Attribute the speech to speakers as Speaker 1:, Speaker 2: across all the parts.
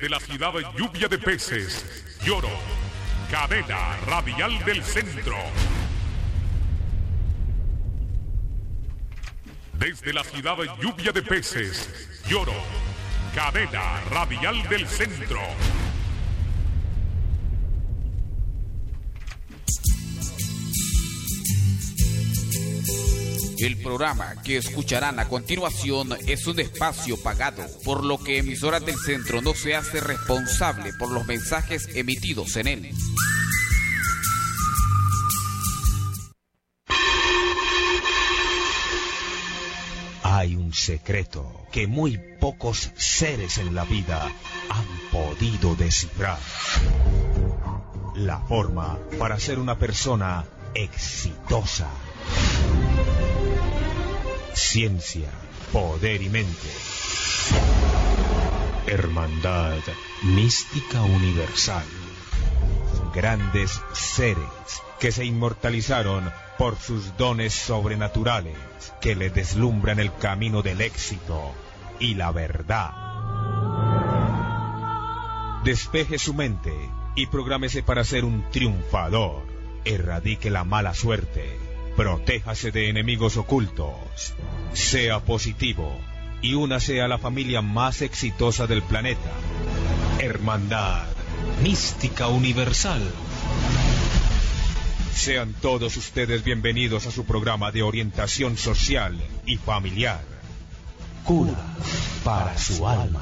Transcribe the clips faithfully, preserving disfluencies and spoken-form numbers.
Speaker 1: Desde la ciudad Lluvia de Peces, Lloro, cadena radial del centro. Desde la ciudad Lluvia de Peces, Lloro, cadena radial del centro.
Speaker 2: El programa que escucharán a continuación es un espacio pagado, por lo que Emisoras del Centro no se hace responsable por los mensajes emitidos en él.
Speaker 3: Hay un secreto que muy pocos seres en la vida han podido descifrar. La forma para ser una persona exitosa. Ciencia, poder y mente. Hermandad mística universal. Grandes seres que se inmortalizaron por sus dones sobrenaturales, que le deslumbran el camino del éxito y la verdad. Despeje su mente y prográmese para ser un triunfador. Erradique la mala suerte. Protéjase de enemigos ocultos. Sea positivo y únase a la familia más exitosa del planeta. Hermandad mística universal. Sean todos ustedes bienvenidos a su programa de orientación social y familiar. Cura para su alma.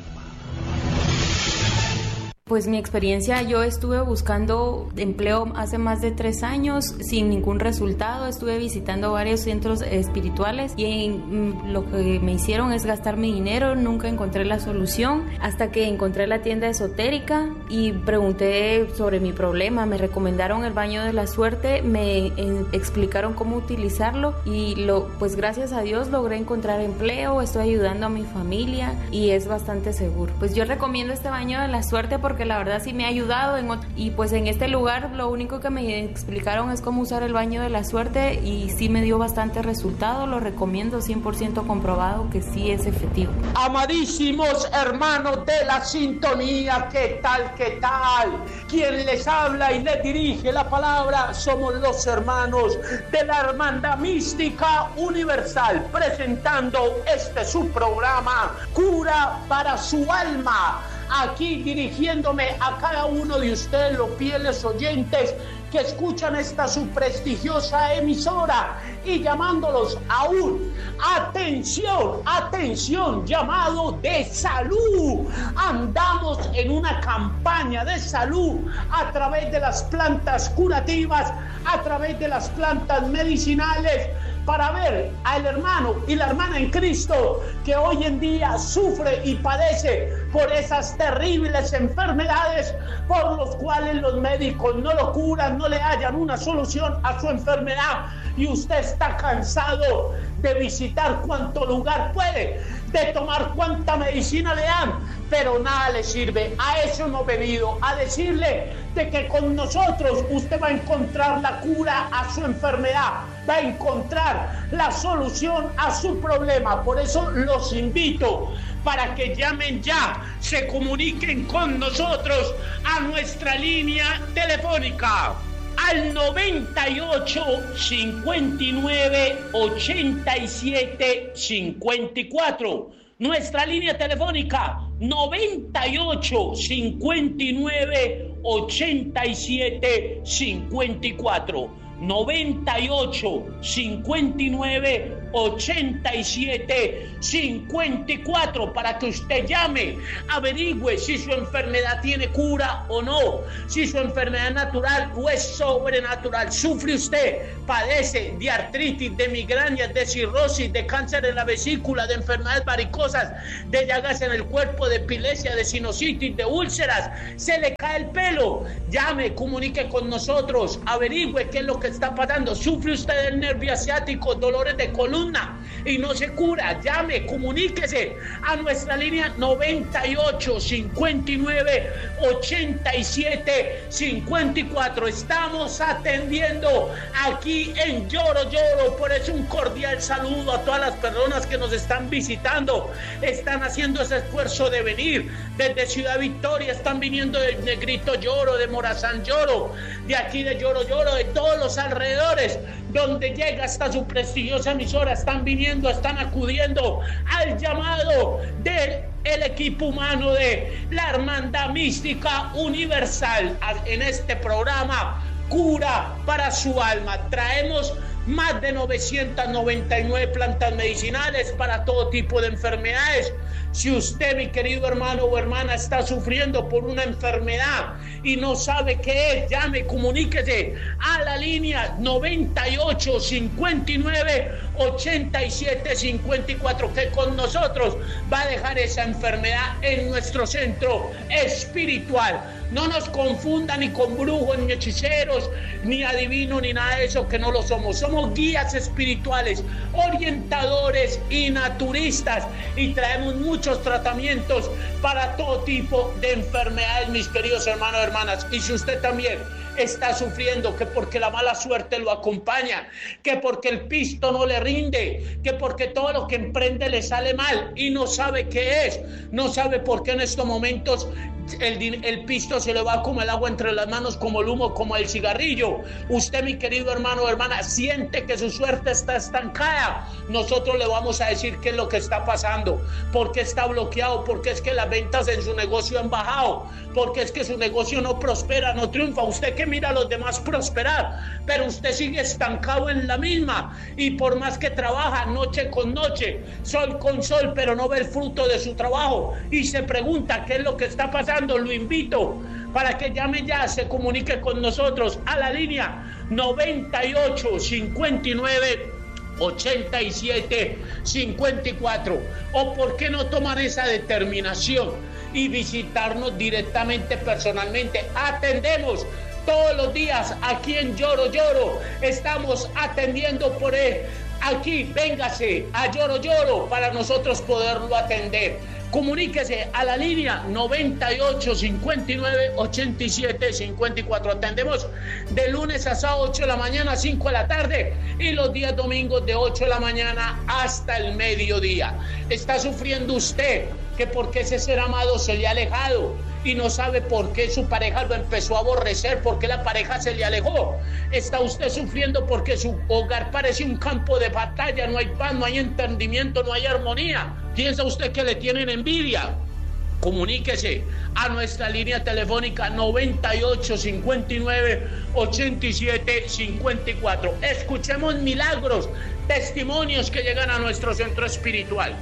Speaker 4: Pues mi experiencia, yo estuve buscando empleo hace más de tres años sin ningún resultado. Estuve visitando varios centros espirituales y mm, lo que me hicieron es gastar mi dinero. Nunca encontré la solución hasta que encontré la tienda esotérica y pregunté sobre mi problema. Me recomendaron el baño de la suerte, me eh, explicaron cómo utilizarlo y lo, pues gracias a Dios logré encontrar empleo. Estoy ayudando a mi familia y es bastante seguro. Pues yo recomiendo este baño de la suerte porque porque la verdad sí me ha ayudado en otro, y pues en este lugar lo único que me explicaron es cómo usar el baño de la suerte y sí me dio bastante resultado. Lo recomiendo, cien por ciento comprobado que sí es efectivo.
Speaker 5: Amadísimos hermanos de la sintonía, ¿qué tal, qué tal? Quien les habla y les dirige la palabra somos los hermanos de la Hermandad Mística Universal, presentando este su programa, Cura para su Alma. Aquí dirigiéndome a cada uno de ustedes, los fieles oyentes que escuchan esta su prestigiosa emisora y llamándolos a un atención, atención, llamado de salud. Andamos en una campaña de salud a través de las plantas curativas, a través de las plantas medicinales, para ver al hermano y la hermana en Cristo que hoy en día sufre y padece por esas terribles enfermedades por los cuales los médicos no lo curan, no le hallan una solución a su enfermedad, y usted está cansado de visitar cuanto lugar puede, de tomar cuanta medicina le dan, pero nada le sirve. A eso hemos venido, a decirle de que con nosotros usted va a encontrar la cura a su enfermedad, va a encontrar la solución a su problema. Por eso los invito para que llamen ya, se comuniquen con nosotros a nuestra línea telefónica al noventa y ocho, cincuenta y nueve, ochenta y siete, cincuenta y cuatro. Nuestra línea telefónica noventa y ocho, cincuenta y nueve, ochenta y siete, cincuenta y cuatro. noventa y ocho, cincuenta y nueve, ochenta y siete, cincuenta y cuatro, para que usted llame, averigüe si su enfermedad tiene cura o no, si su enfermedad es natural o es sobrenatural. Sufre usted, padece de artritis, de migrañas, de cirrosis, de cáncer en la vesícula, de enfermedades varicosas, de llagas en el cuerpo, de epilepsia, de sinusitis, de úlceras, se le cae el pelo, llame, comunique con nosotros, averigüe qué es lo que que está pasando. Sufre usted del nervio asiático, dolores de columna y no se cura. Llame, comuníquese a nuestra línea noventa y ocho, cincuenta y nueve, ochenta y siete, cincuenta y cuatro. Estamos atendiendo aquí en Lloro Lloro. Por eso un cordial saludo a todas las personas que nos están visitando. Están haciendo ese esfuerzo de venir desde Ciudad Victoria, están viniendo de Negrito Lloro, de Morazán Lloro, de aquí de Lloro Lloro, de todos los alrededores, donde llega hasta su prestigiosa emisora. Están viniendo, están acudiendo al llamado del el equipo humano de la Hermandad Mística Universal en este programa Cura para su Alma. Traemos más de novecientas noventa y nueve plantas medicinales para todo tipo de enfermedades. Si usted, mi querido hermano o hermana, está sufriendo por una enfermedad y no sabe qué es, llame, comuníquese a la línea noventa y ocho, cincuenta y nueve, ochenta y siete, cincuenta y cuatro, que con nosotros va a dejar esa enfermedad en nuestro centro espiritual. No nos confundan ni con brujos, ni hechiceros, ni adivinos, ni nada de eso, que no lo somos. Somos guías espirituales, orientadores y naturistas, y traemos muchos tratamientos para todo tipo de enfermedades, mis queridos hermanos y hermanas. Y si usted también está sufriendo, que porque la mala suerte lo acompaña, que porque el pisto no le rinde, que porque todo lo que emprende le sale mal y no sabe qué es, no sabe por qué en estos momentos El, el pisto se le va como el agua entre las manos, como el humo, como el cigarrillo. Usted, mi querido hermano o hermana, siente que su suerte está estancada. Nosotros le vamos a decir qué es lo que está pasando, por qué está bloqueado, por qué es que las ventas en su negocio han bajado, por qué es que su negocio no prospera, no triunfa. Usted que mira a los demás prosperar, pero usted sigue estancado en la misma, y por más que trabaja noche con noche, sol con sol, pero no ve el fruto de su trabajo y se pregunta qué es lo que está pasando. Lo invito para que llame ya, se comunique con nosotros a la línea noventa y ocho, cincuenta y nueve, ochenta y siete, cincuenta y cuatro. O por qué no tomar esa determinación y visitarnos directamente, personalmente. Atendemos todos los días aquí en Lloro Lloro. Estamos atendiendo por él. Aquí, véngase a Lloro Lloro para nosotros poderlo atender. Comuníquese a la línea noventa y ocho, cincuenta y nueve, ochenta y siete, cincuenta y cuatro. Atendemos de lunes a sábado, ocho de la mañana a cinco de la tarde, y los días domingos de ocho de la mañana hasta el mediodía. ¿Está sufriendo usted que porque ese ser amado se le ha alejado y no sabe por qué su pareja lo empezó a aborrecer, por qué la pareja se le alejó? ¿Está usted sufriendo porque su hogar parece un campo de batalla? No hay paz, no hay entendimiento, no hay armonía. ¿Piensa usted que le tienen envidia? Comuníquese a nuestra línea telefónica noventa y ocho, cincuenta y nueve, ochenta y siete, cincuenta y cuatro. Escuchemos milagros, testimonios que llegan a nuestro centro espiritual.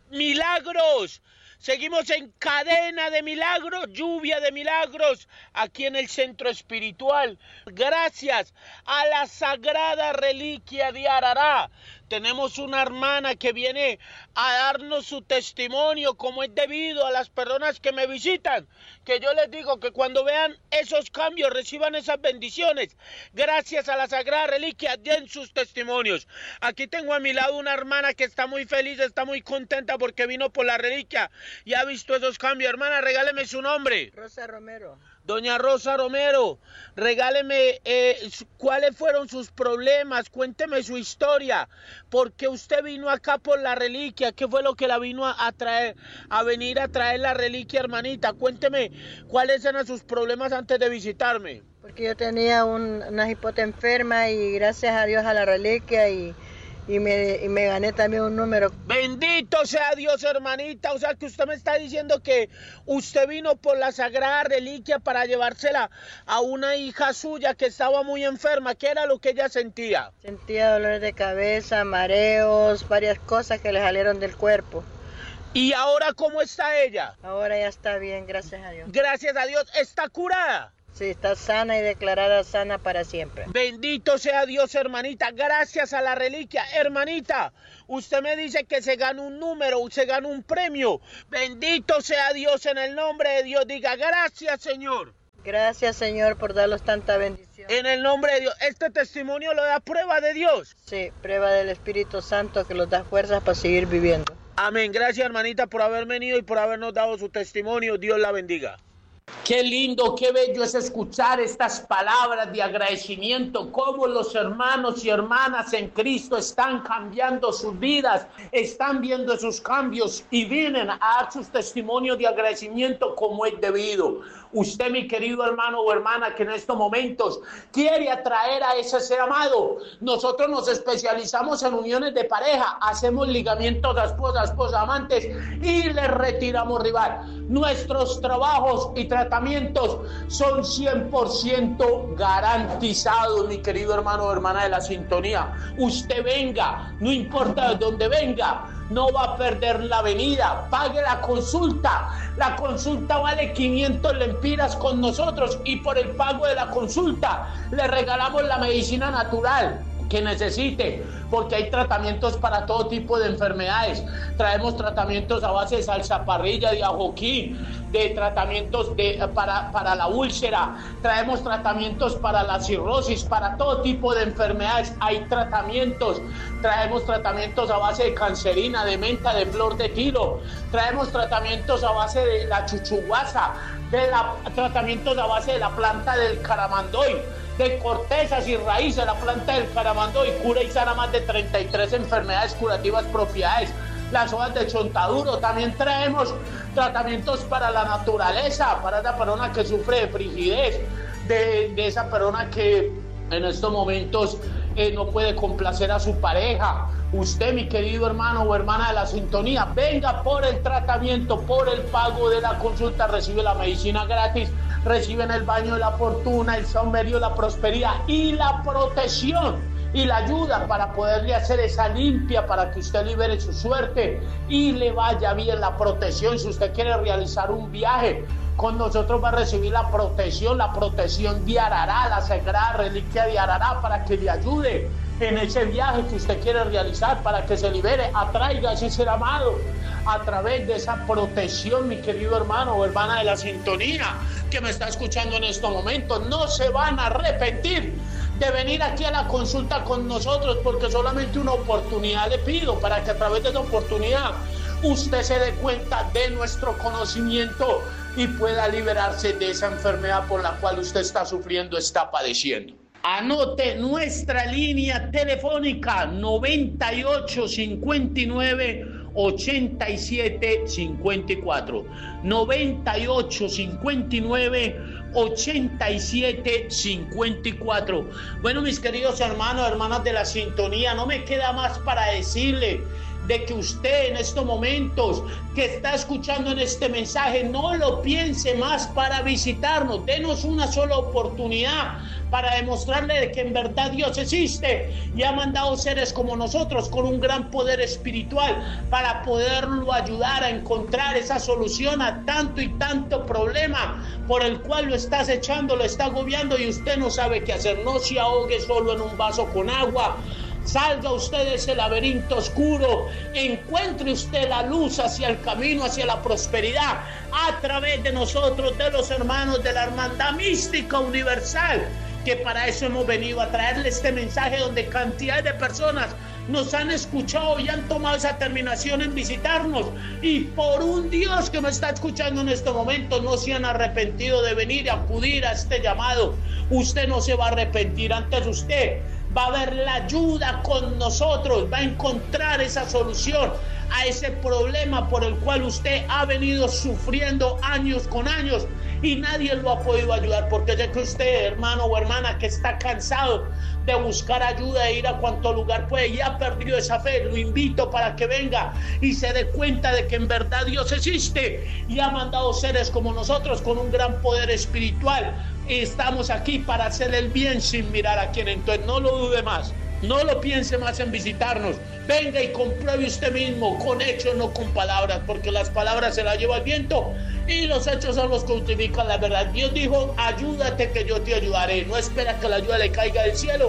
Speaker 5: ¡Milagros! Seguimos en cadena de milagros, lluvia de milagros, aquí en el centro espiritual. Gracias a la sagrada reliquia de Arará. Tenemos una hermana que viene a darnos su testimonio, como es debido a las personas que me visitan, que yo les digo que cuando vean esos cambios, reciban esas bendiciones. Gracias a la sagrada reliquia, den sus testimonios. Aquí tengo a mi lado una hermana que está muy feliz, está muy contenta porque vino por la reliquia y ha visto esos cambios. Hermana, regáleme su nombre.
Speaker 6: Rosa Romero.
Speaker 5: Doña Rosa Romero, regáleme eh, cuáles fueron sus problemas, cuénteme su historia, porque usted vino acá por la reliquia, ¿qué fue lo que la vino a, a traer, a venir a traer la reliquia, hermanita? Cuénteme cuáles eran sus problemas antes de visitarme.
Speaker 6: Porque yo tenía un, una hipota enferma y gracias a Dios a la reliquia y... Y me, y me gané también un número.
Speaker 5: Bendito sea Dios, hermanita. O sea que usted me está diciendo que usted vino por la sagrada reliquia para llevársela a una hija suya que estaba muy enferma. ¿Qué era lo que ella sentía?
Speaker 6: Sentía dolores de cabeza, mareos, varias cosas que le salieron del cuerpo.
Speaker 5: ¿Y ahora cómo está ella?
Speaker 6: Ahora ya está bien, gracias a Dios.
Speaker 5: Gracias a Dios. ¿Está curada?
Speaker 6: Sí, está sana y declarada sana para siempre.
Speaker 5: Bendito sea Dios, hermanita. Gracias a la reliquia. Hermanita, usted me dice que se gana un número, se gana un premio. Bendito sea Dios, en el nombre de Dios. Diga, gracias, Señor.
Speaker 6: Gracias, Señor, por darnos tanta bendición.
Speaker 5: En el nombre de Dios, este testimonio lo da prueba de Dios.
Speaker 6: Sí, prueba del Espíritu Santo que nos da fuerzas para seguir viviendo.
Speaker 5: Amén. Gracias, hermanita, por haber venido y por habernos dado su testimonio. Dios la bendiga. Qué lindo, qué bello es escuchar estas palabras de agradecimiento, cómo los hermanos y hermanas en Cristo están cambiando sus vidas, están viendo esos cambios y vienen a dar sus testimonios de agradecimiento como es debido. Usted, mi querido hermano o hermana, que en estos momentos quiere atraer a ese ser amado, nosotros nos especializamos en uniones de pareja, hacemos ligamientos de esposa, esposa, amantes y le retiramos rival. Nuestros trabajos y tratamientos son cien por ciento garantizados, mi querido hermano o hermana de la sintonía. Usted venga, no importa de dónde venga, no va a perder la venida, pague la consulta. La consulta vale quinientos lempiras con nosotros y por el pago de la consulta le regalamos la medicina natural que necesite, porque hay tratamientos para todo tipo de enfermedades. Traemos tratamientos a base de salsa parrilla, de ajoquín, de tratamientos de, para, para la úlcera, traemos tratamientos para la cirrosis, para todo tipo de enfermedades hay tratamientos. Traemos tratamientos a base de cancerina, de menta, de flor de tilo, traemos tratamientos a base de la chuchuguasa, de la, tratamientos a base de la planta del caramandoy, de cortezas y raíces. La planta del caramandoy cura y sana más de treinta y tres enfermedades curativas propiedades. Las hojas de chontaduro. También traemos tratamientos para la naturaleza, para esa persona que sufre de frigidez, de, de esa persona que en estos momentos eh, no puede complacer a su pareja. Usted, mi querido hermano o hermana de la sintonía, venga por el tratamiento, por el pago de la consulta, recibe la medicina gratis, reciben el baño de la fortuna, el saumerio, la prosperidad y la protección y la ayuda para poderle hacer esa limpia, para que usted libere su suerte y le vaya bien la protección. Si usted quiere realizar un viaje, con nosotros va a recibir la protección, la protección de Arará, la sagrada reliquia de Arará, para que le ayude en ese viaje que usted quiere realizar, para que se libere, atraiga a ese ser amado a través de esa protección, mi querido hermano o hermana de la sintonía que me está escuchando en estos momentos. No se van a arrepentir de venir aquí a la consulta con nosotros, porque solamente una oportunidad le pido, para que a través de esa oportunidad usted se dé cuenta de nuestro conocimiento y pueda liberarse de esa enfermedad por la cual usted está sufriendo, está padeciendo. Anote nuestra línea telefónica noventa y ocho cincuenta y nueve ochenta y siete cincuenta y cuatro, noventa y ocho cincuenta y nueve ochenta y siete cincuenta y cuatro. Bueno, mis queridos hermanos, hermanas de la sintonía, no me queda más para decirle de que usted en estos momentos que está escuchando en este mensaje, no lo piense más para visitarnos. Denos una sola oportunidad para demostrarle de que en verdad Dios existe y ha mandado seres como nosotros con un gran poder espiritual para poderlo ayudar a encontrar esa solución a tanto y tanto problema por el cual lo está acechando, lo está agobiando y usted no sabe qué hacer. No se ahogue solo en un vaso con agua. Salga usted de ese laberinto oscuro, encuentre usted la luz hacia el camino, hacia la prosperidad, a través de nosotros, de los hermanos de la Hermandad Mística Universal, que para eso hemos venido a traerle este mensaje donde cantidad de personas nos han escuchado y han tomado esa determinación en visitarnos, y por un Dios que me está escuchando en este momento, no se han arrepentido de venir y acudir a este llamado. Usted no se va a arrepentir, antes usted va a ver la ayuda con nosotros, va a encontrar esa solución a ese problema por el cual usted ha venido sufriendo años con años y nadie lo ha podido ayudar, porque sé que usted, hermano o hermana, que está cansado de buscar ayuda e ir a cuanto lugar puede y ha perdido esa fe, lo invito para que venga y se dé cuenta de que en verdad Dios existe y ha mandado seres como nosotros con un gran poder espiritual. Estamos aquí para hacer el bien sin mirar a quién. Entonces no lo dude más, no lo piense más en visitarnos. Venga y compruebe usted mismo, con hechos, no con palabras, porque las palabras se las lleva el viento y los hechos son los que justifican la verdad. Dios dijo: ayúdate que yo te ayudaré. No espera que la ayuda le caiga del cielo,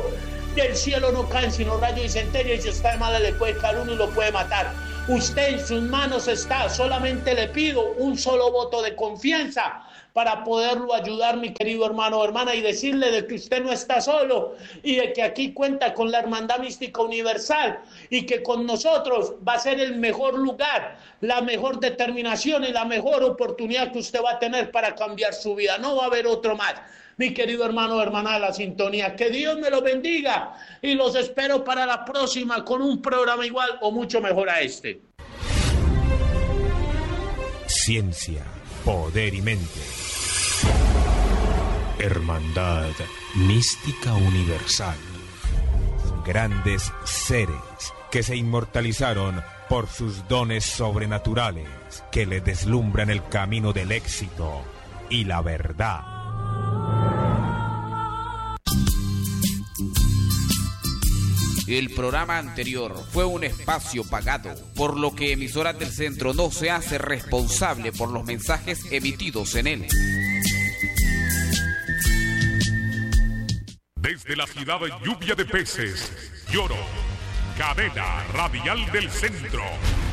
Speaker 5: Del cielo no caen sino rayos y centellas, y si está de mala le puede caer uno y lo puede matar. Usted en sus manos está, solamente le pido un solo voto de confianza para poderlo ayudar, mi querido hermano o hermana, y decirle de que usted no está solo y de que aquí cuenta con la Hermandad Mística Universal y que con nosotros va a ser el mejor lugar, la mejor determinación y la mejor oportunidad que usted va a tener para cambiar su vida. No va a haber otro más. Mi querido hermano o hermana de la sintonía, que Dios me lo bendiga y los espero para la próxima con un programa igual o mucho mejor a este.
Speaker 3: Ciencia, poder y mente. Hermandad Mística Universal. Grandes seres que se inmortalizaron por sus dones sobrenaturales que le deslumbran el camino del éxito y la verdad.
Speaker 2: El programa anterior fue un espacio pagado, por lo que Emisoras del Centro no se hace responsable por los mensajes emitidos en él.
Speaker 1: Desde la ciudad de Lluvia de Peces, Lloro, Cadena Radial del Centro.